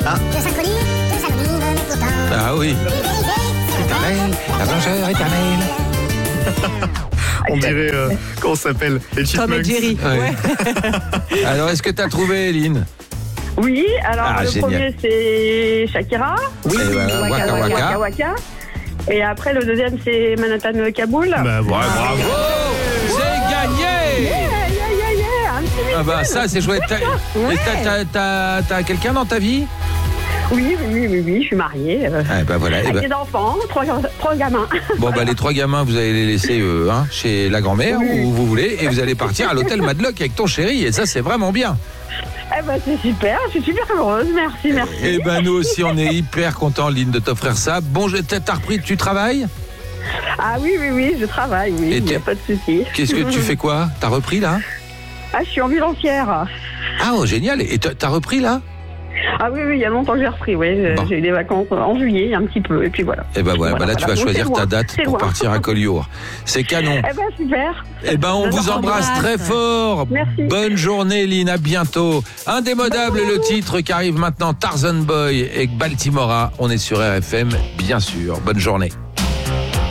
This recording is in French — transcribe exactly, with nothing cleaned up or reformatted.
Ah. Ah oui. Éternel, la blancheur éternelle. On dirait, euh, comment ça s'appelle, les Tom et Chipmunks. Jerry. Ouais. Ouais. Alors, est-ce que tu as trouvé, Eline? Oui, alors Ah, le génial. premier c'est Shakira. Oui, et voilà, Waka Waka. Waka Waka. Et après le deuxième c'est Manhattan Kaboul. Bah, bon. Ouais, bravo. C'est gagné. Yeah, yeah, yeah, yeah, un petit Ah bah ça, c'est chouette. T'as, Ouais. t'as, t'as, t'as, t'as quelqu'un dans ta vie? Oui, oui, oui, oui, oui, je suis mariée. euh, Ah bah voilà. Eh avec ben, des enfants, trois, trois gamins. bon bah les trois gamins, vous allez les laisser euh, hein, chez la grand-mère Oui. où vous voulez et vous allez partir à l'hôtel Madlock avec ton chéri et ça c'est vraiment bien. Eh ben c'est super, je suis super heureuse, merci, merci. Et ben nous aussi on est hyper contents, Lynn, de t'offrir ça. Bon, je- t'as t'as repris, tu travailles? Ah oui, oui, oui, je travaille, oui, Et il n'y a t'es- pas de souci. Qu'est-ce que tu fais quoi? T'as repris là? Ah, je suis ambulancière. Ah oh, génial. Et t'as t'as repris là? Ah oui, oui, il y a longtemps que j'ai repris, oui. J'ai- Bon. J'ai eu des vacances en juillet, un petit peu, et puis voilà. Eh ben ouais, Voilà, bah là tu voilà. vas Donc, choisir c'est ta loin, date c'est pour loin. partir à Collioure. C'est canon. Eh ben super. Eh ben on vous embrasse très fort. Merci. Bonne journée, Lynn, à bientôt. Indémodable le titre qui arrive maintenant, Tarzan Boy et Baltimora. On est sur R F M, bien sûr. Bonne journée.